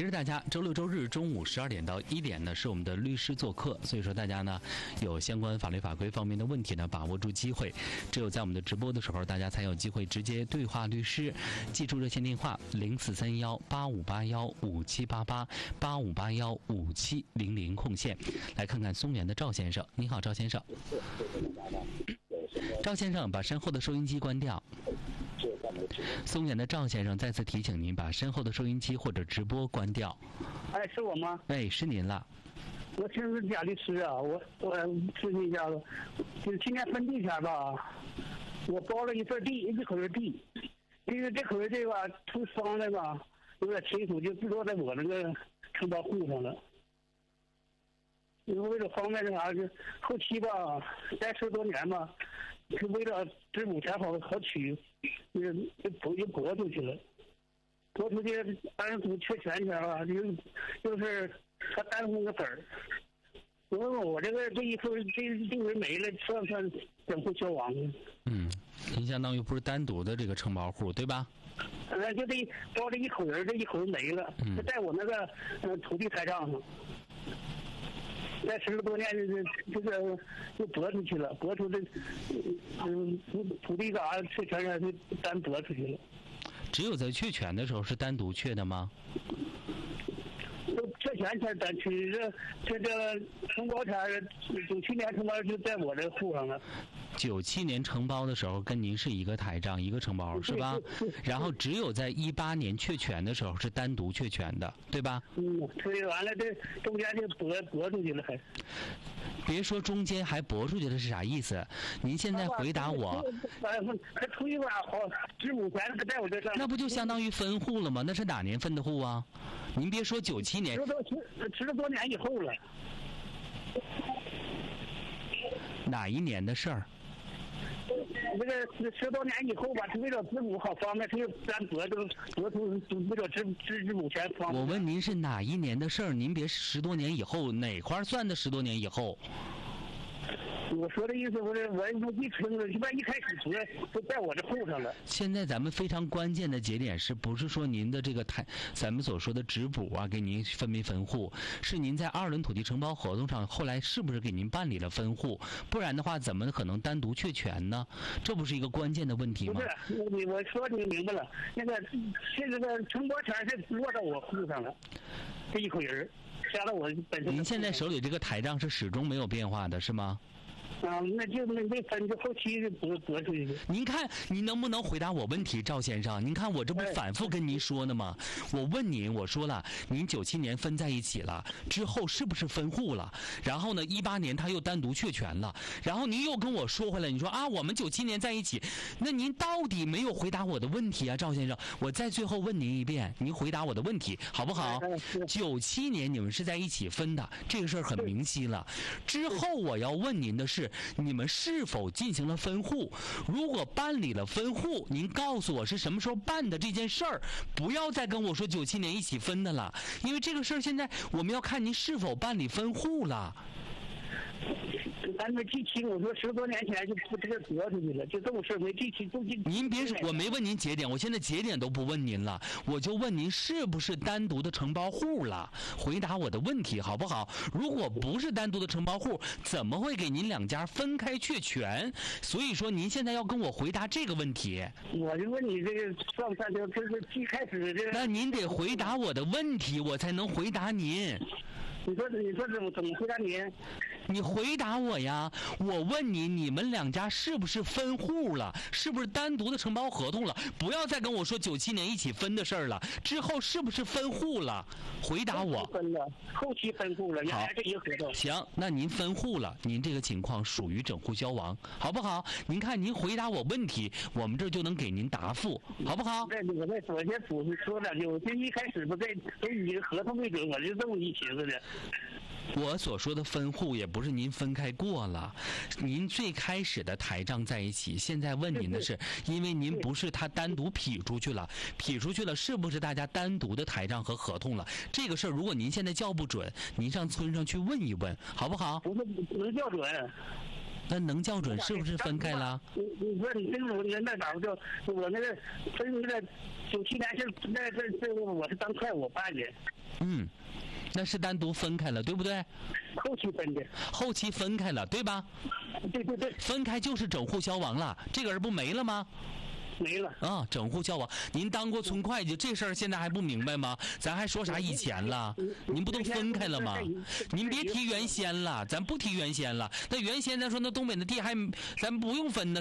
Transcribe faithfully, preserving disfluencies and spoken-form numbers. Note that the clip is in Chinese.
提示大家，周六周日中午十二点到一点呢是我们的律师做客，所以说大家呢有相关法律法规方面的问题呢，把握住机会。只有在我们的直播的时候，大家才有机会直接对话律师。记住热线电话零四三幺八五八幺五七八八八五八幺五七零零空线。来看看松原的赵先生，你好，赵先生。赵先生，把身后的收音机关掉。松原的赵先生再次提醒您，把身后的收音机或者直播关掉。 哎，是我吗？ 哎，是您了。 我是贾律师啊，我我咨询一下子，就是今年分地前吧，我包了一份地，一口人地，这个这口人地吧，出方的吧，有点清楚，就不落在我那个承包户上了。因为为了方便那啥，是后期吧，待十多年吧，是为了支补钱好好取，就就拨就拨出去了，拨出去当然不缺钱去了，就就是他单红个子儿。我问问我这个这一口这地位没了，算不算整户消亡呢？ 嗯，您相当于不是单独的这个承包户，对吧？ 呃，就这包这一口人，这一口人没了， 嗯， 在我那个呃土地台账上。在十多年，这个这个就拨出去了，拨出这，嗯，土土地啥确权上就单拨出去了。 只有在确权的时候是单独确的吗？ 都确权才单取，这这这承包权，九七年承包就在我这户上了。 九七年承包的时候跟您是一个台账一个承包是吧？然后只有在一八年确权的时候是单独确权的，对吧？ 嗯，推完了这中间就拨拨出去了还。 别说中间还拨出去了是啥意思？您现在回答我。 他出去吧，好，支补钱不在我这上。 那不就相当于分户了吗？那是哪年分的户啊？您别说九七年， 十多十十多年以后了。 哪一年的事儿？ 这个十多年以后吧，是为了支补好方便，他就单拨这个拨出为了支支支补钱方便。 我问您是哪一年的事儿？您别十多年以后，哪块算的十多年以后？ 我说的意思不是我没记清楚，一般一开始说都在我这户上了。 现在咱们非常关键的节点是不是说您的这个台，咱们所说的支补啊，给您分没分户，是您在二轮土地承包合同上后来是不是给您办理了分户？不然的话，怎么可能单独确权呢？这不是一个关键的问题吗？ 不是，你我说你明白了，那个现在的承包权是落到我户上了，这一口人加到我本身。 您现在手里这个台账是始终没有变化的，是吗？ 啊，那就那那分就后期就拨拨出去。 您看，您能不能回答我问题，赵先生？您看我这不反复跟您说呢吗？我问您，我说了，您九七年分在一起了，之后是不是分户了？然后呢，一八年他又单独确权了，然后您又跟我说回来，你说啊，我们九七年在一起，那您到底没有回答我的问题啊，赵先生？我再最后问您一遍，您回答我的问题好不好？九七年你们是在一起分的，这个事儿很明晰了。之后我要问您的是，你们是否进行了分户？如果办理了分户，您告诉我是什么时候办的这件事儿，不要再跟我说九七年一起分的了，因为这个事儿现在我们要看您是否办理分户了。 咱没记清，我说十多年前就这个拨出去了，就这种事没记清，就记。 您别，我没问您节点，我现在节点都不问您了，我就问您是不是单独的承包户了？回答我的问题好不好？如果不是单独的承包户，怎么会给您两家分开确权？所以说您现在要跟我回答这个问题。 我就问你这个算不算？就是一开始这个。 那您得回答我的问题，我才能回答您。 你说你说怎么怎么回答您？ 你回答我呀！我问你，你们两家是不是分户了？是不是单独的承包合同了？不要再跟我说九七年一起分的事儿了。之后是不是分户了？回答我。 分了，后期分户了，原来是一个合同。 行，那您分户了，您这个情况属于整户消亡，好不好？您看您回答我问题，我们这就能给您答复，好不好？ 对，我再我先补说两句。我这一开始不在都以合同为准，我就这么一寻思的。 我所说的分户也不是您分开过了，您最开始的台账在一起，现在问您的是，因为您不是他单独劈出去了，劈出去了是不是大家单独的台账和合同了？这个事儿如果您现在叫不准，您上村上去问一问，好不好？ 不是不能叫准。 那能校准是不是分开了？ 你你说你跟我那咋不就我那个分那个九七年是那这这我是当快我办的。 嗯，那是单独分开了，对不对？ 后期分的。 后期分开了，对吧？ 对对对。 分开就是整户消亡了，这个人不没了吗？ 没了啊，整户消亡。您当过村会计，这事儿现在还不明白吗？咱还说啥以前了？您不都分开了吗？您别提原先了，咱不提原先了。那原先咱说那东北的地还咱不用分呢。